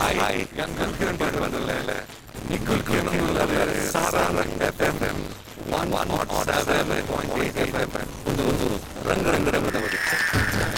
Hai, yang mungkin berbaloi, nikul kena mulai Sarang FM 107.8